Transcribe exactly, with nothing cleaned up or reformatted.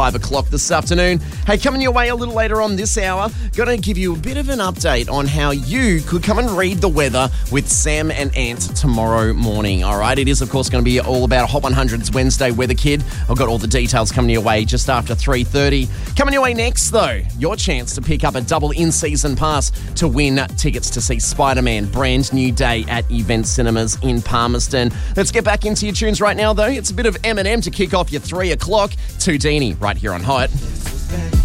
five o'clock this afternoon. Hey, coming your way a little later on this hour, going to give you a bit of an update on how you could come and read the weather with Sam and Ant tomorrow morning. All right, it is, of course, going to be all about Hot one hundred's Wednesday Weather Kid. I've got all the details coming your way just after three thirty. Coming your way next, though, your chance to pick up a double in-season pass to win tickets to see Spider-Man Brand New Day at Event Cinemas in Palmerston. Let's get back into your tunes right now, though. It's a bit of Eminem to kick off your three o'clock. Toudini right here on Hot.